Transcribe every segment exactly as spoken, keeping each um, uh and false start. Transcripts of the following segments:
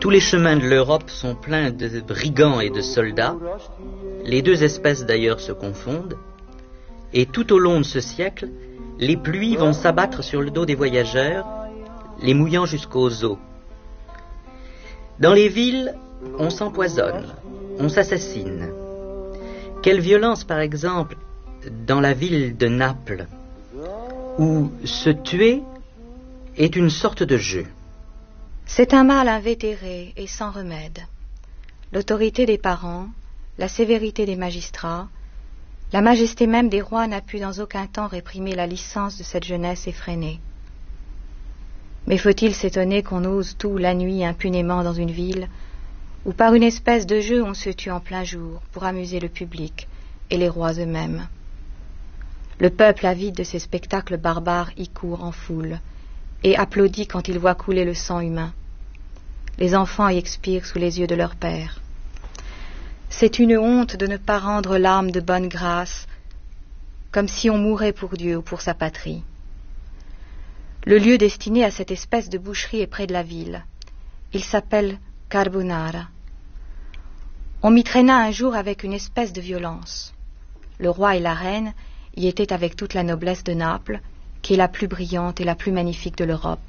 Tous les chemins de l'Europe sont pleins de brigands et de soldats. Les deux espèces d'ailleurs se confondent. Et tout au long de ce siècle, les pluies vont s'abattre sur le dos des voyageurs, les mouillant jusqu'aux os. Dans les villes, on s'empoisonne, on s'assassine. Quelle violence, par exemple, dans la ville de Naples, où se tuer est une sorte de jeu. C'est un mal invétéré et sans remède. L'autorité des parents, la sévérité des magistrats, la majesté même des rois n'a pu dans aucun temps réprimer la licence de cette jeunesse effrénée. Mais faut-il s'étonner qu'on ose tout la nuit impunément dans une ville, où par une espèce de jeu on se tue en plein jour pour amuser le public et les rois eux-mêmes. Le peuple avide de ces spectacles barbares y court en foule et applaudit quand il voit couler le sang humain. Les enfants y expirent sous les yeux de leur père. C'est une honte de ne pas rendre l'âme de bonne grâce, comme si on mourait pour Dieu ou pour sa patrie. Le lieu destiné à cette espèce de boucherie est près de la ville. Il s'appelle Carbonara. On m'y traîna un jour avec une espèce de violence. Le roi et la reine y étaient avec toute la noblesse de Naples, qui est la plus brillante et la plus magnifique de l'Europe.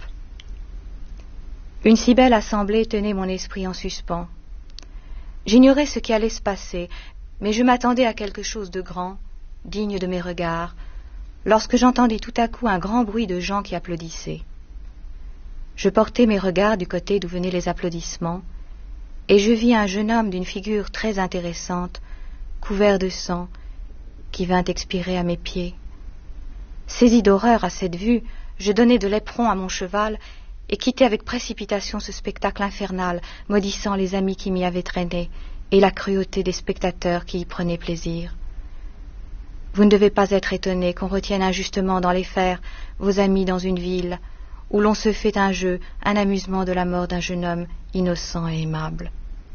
Une si belle assemblée tenait mon esprit en suspens. J'ignorais ce qui allait se passer, mais je m'attendais à quelque chose de grand, digne de mes regards, lorsque j'entendis tout à coup un grand bruit de gens qui applaudissaient. Je portai mes regards du côté d'où venaient les applaudissements, et je vis un jeune homme d'une figure très intéressante, couvert de sang, qui vint expirer à mes pieds. Saisi d'horreur à cette vue, je donnai de l'éperon à mon cheval et quittai avec précipitation ce spectacle infernal, maudissant les amis qui m'y avaient traîné et la cruauté des spectateurs qui y prenaient plaisir. Vous ne devez pas être étonné qu'on retienne injustement dans les fers vos amis dans une ville où l'on se fait un jeu, un amusement de la mort d'un jeune homme innocent et aimable.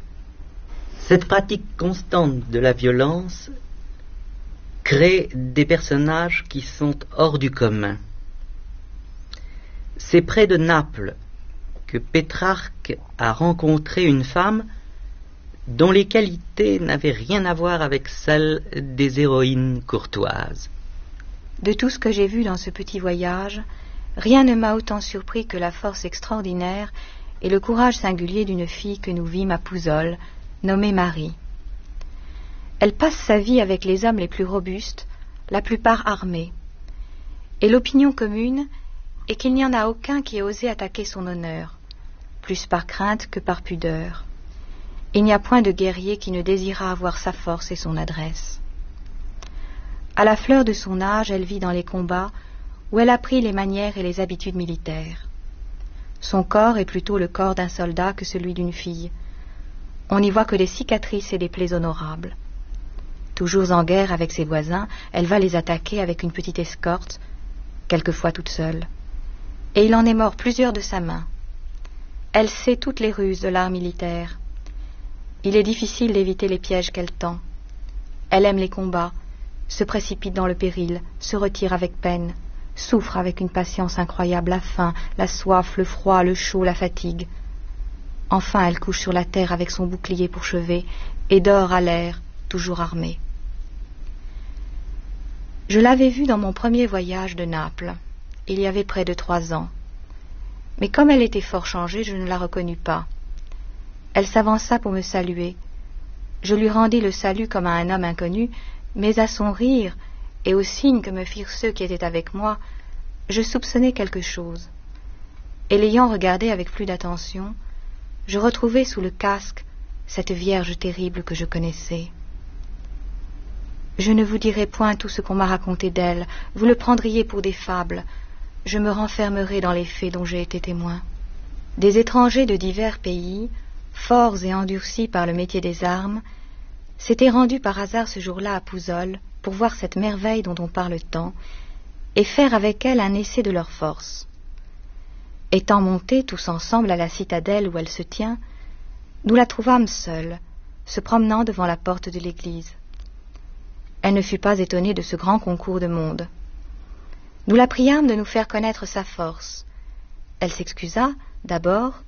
Cette pratique constante de la violence crée des personnages qui sont hors du commun. C'est près de Naples que Pétrarque a rencontré une femme dont les qualités n'avaient rien à voir avec celles des héroïnes courtoises. De tout ce que j'ai vu dans ce petit voyage, rien ne m'a autant surpris que la force extraordinaire et le courage singulier d'une fille que nous vîmes à Pouzzoles, nommée Marie. Elle passe sa vie avec les hommes les plus robustes, la plupart armés. Et l'opinion commune est qu'il n'y en a aucun qui ait osé attaquer son honneur, plus par crainte que par pudeur. Il n'y a point de guerrier qui ne désirât avoir sa force et son adresse. À la fleur de son âge, elle vit dans les combats où elle apprit les manières et les habitudes militaires. Son corps est plutôt le corps d'un soldat que celui d'une fille. On n'y voit que des cicatrices et des plaies honorables. Toujours en guerre avec ses voisins, elle va les attaquer avec une petite escorte, quelquefois toute seule. Et il en est mort plusieurs de sa main. Elle sait toutes les ruses de l'art militaire. Il est difficile d'éviter les pièges qu'elle tend. Elle aime les combats, se précipite dans le péril, se retire avec peine, souffre avec une patience incroyable la faim, la soif, le froid, le chaud, la fatigue. Enfin, elle couche sur la terre avec son bouclier pour chevet et dort à l'air, toujours armée. Je l'avais vue dans mon premier voyage de Naples, il y avait près de trois ans. Mais comme elle était fort changée, je ne la reconnus pas. Elle s'avança pour me saluer. Je lui rendis le salut comme à un homme inconnu, mais à son rire et aux signes que me firent ceux qui étaient avec moi, je soupçonnai quelque chose. Et l'ayant regardée avec plus d'attention, je retrouvai sous le casque cette vierge terrible que je connaissais. Je ne vous dirai point tout ce qu'on m'a raconté d'elle, vous le prendriez pour des fables, je me renfermerai dans les faits dont j'ai été témoin. Des étrangers de divers pays, forts et endurcis par le métier des armes, s'étaient rendus par hasard ce jour-là à Pouzzoles pour voir cette merveille dont on parle tant, et faire avec elle un essai de leur force. Étant montés tous ensemble à la citadelle où elle se tient, nous la trouvâmes seule, se promenant devant la porte de l'église. Elle ne fut pas étonnée de ce grand concours de monde. Nous la priâmes de nous faire connaître sa force. Elle s'excusa, d'abord,